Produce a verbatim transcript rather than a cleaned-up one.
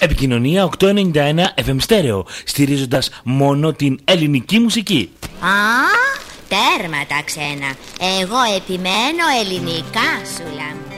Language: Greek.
Επικοινωνία οκτακόσια ενενήντα ένα εφ εμ Stereo, στηρίζοντας μόνο την ελληνική μουσική. Α, τέρμα τα ξένα. Εγώ επιμένω ελληνικά, σου λέω.